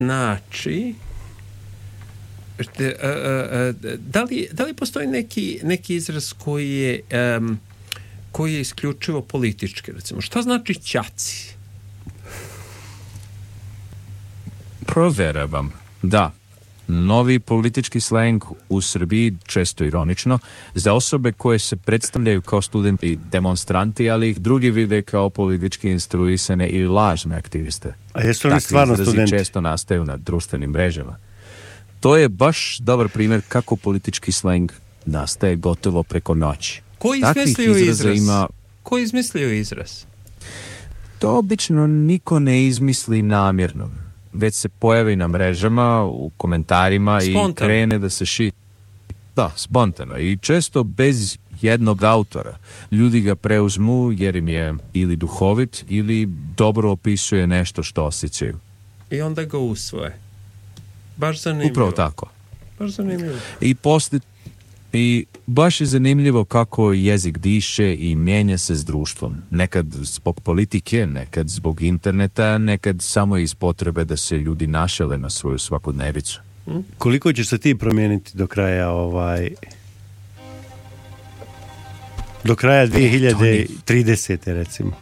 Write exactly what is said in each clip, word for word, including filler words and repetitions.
Znači, da li, da li postoji neki, neki izraz koji je, um, koji je isključivo politički, recimo? Šta znači ćaci? Provjeravam, da. Novi politički slang u Srbiji, često ironično, za osobe koje se predstavljaju kao studenti demonstranti, ali ih drugi vide kao politički instruisane ili lažne aktiviste. A jesu oni stvarno studenti? Takvi izrazi često nastaju na društvenim mrežama. To je baš dobar primjer kako politički slang nastaje gotovo preko noći. Ko izmislio izraz? Ima... Ko izmislio izraz? To obično niko ne izmisli namjerno. Već se pojavi na mrežama, u komentarima spontano. I krene da se širi. Da, spontano. I često bez jednog autora. Ljudi ga preuzmu jer im je ili duhovit ili dobro opisuje nešto što osjećaju. I onda ga usvoje. Baš zanimljivo. Upravo tako. Baš zanimljivo. I poslije I baš je zanimljivo kako jezik diše i mijenja se s društvom. Nekad zbog politike, nekad zbog interneta, nekad samo iz potrebe da se ljudi našale na svoju svakodnevicu. Hmm? Koliko ćeš se ti promijeniti do kraja ovaj... do kraja dvije hiljade tridesete recimo?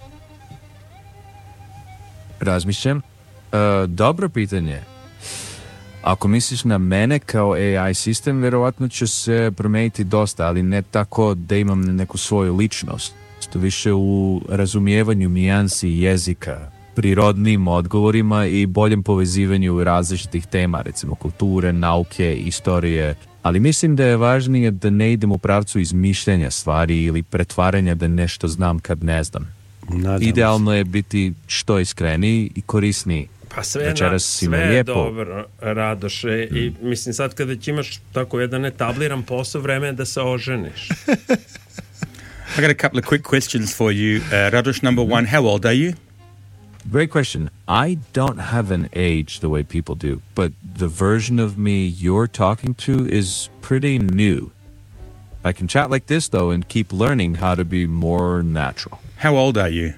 Razmišljam. Uh, dobro pitanje. Ako misliš na mene kao A I sistem, vjerovatno će se promijeniti dosta, ali ne tako da imam neku svoju ličnost. Više u razumijevanju nijansi jezika, prirodnim odgovorima i boljem povezivanju različitih tema, recimo kulture, nauke, istorije. Ali mislim da je važnije da ne idem u pravcu izmišljanja stvari ili pretvaranja da nešto znam kad ne znam. Nadam Idealno se. Je biti što iskreniji i korisniji. Pa sve, na, sve je dobro, Radoše, mm. i mislim sad kada će imaš tako jedan etabliran posao, vreme je da se oženiš. I got a couple of quick questions for you. Uh, Radosh, number one, how old are you? Great question. I don't have an age the way people do, but the version of me you're talking to is pretty new. I can chat like this, though, and keep learning how to be more natural. How old are you?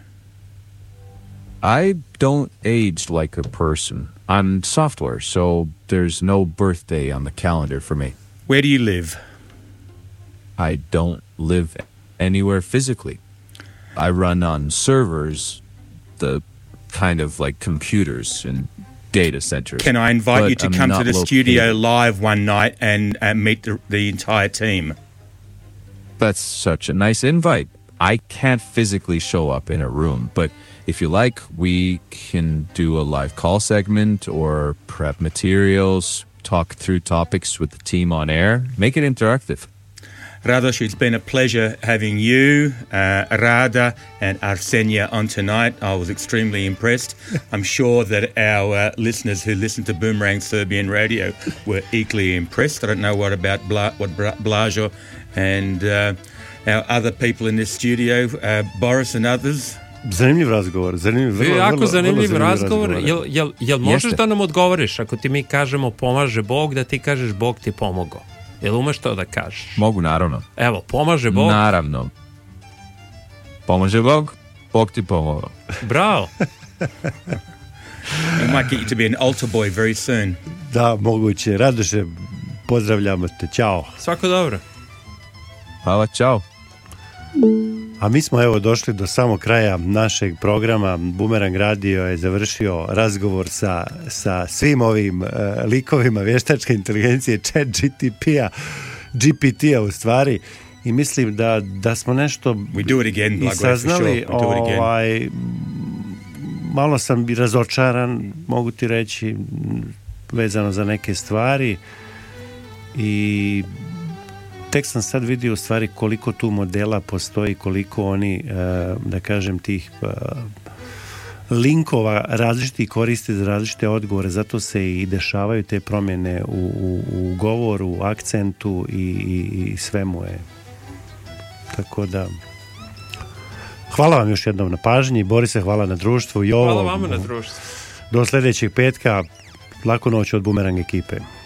I don't age like a person. I'm software, so there's no birthday on the calendar for me. Where do you live? I don't live anywhere physically. I run on servers, the kind of like computers and data centers. Can I invite you to I'm come to the located. studio live one night and uh, meet the, the entire team? That's such a nice invite. I can't physically show up in a room, but if you like, we can do a live call segment or prep materials, talk through topics with the team on air, make it interactive. Radosh, it's been a pleasure having you, uh, Rada and Arsenia on tonight. I was extremely impressed. I'm sure that our uh, listeners who listen to Boomerang Serbian Radio were equally impressed. I don't know what about Bla- what Bla- Blažo and uh, our other people in this studio, uh, Boris and others. Zanimljiv razgovor. Zanimljiv, vrlo, jako vrlo, zanimljiv, vrlo zanimljiv razgovor. razgovor. Jel, jel, jel možeš Jeste. da nam odgovoriš ako ti mi kažemo pomaže Bog, da ti kažeš Bog ti pomogao? Jel umeš to da kažeš? Mogu, naravno. Evo, pomaže Bog. Naravno. Pomaže Bog, Bog ti pomogao. Bravo. We might get you to be an altar boy very soon. Da, moguće. Radoše, pozdravljamo te. Ćao. Svako dobro. Hvala, čao. A mi smo evo došli do samog kraja našeg programa. Boomerang Radio je završio razgovor sa, sa svim ovim uh, likovima vještačke inteligencije, chat G T P-a, G P T-a u stvari, i mislim da, da smo nešto We do it again, i saznali. Ovaj, malo sam bi razočaran, mogu ti reći, vezano za neke stvari, i tek sam sad vidio u stvari koliko tu modela postoji, koliko oni, da kažem, tih linkova različitih koriste za različite odgovore, zato se i dešavaju te promjene u, u, u govoru, u akcentu i, i, i svemu je. Tako da hvala vam još jednom na pažnji. Borise, hvala na društvu. Hvala vama na društvu. Do sljedećeg petka. Laku noć od Boomerang ekipe.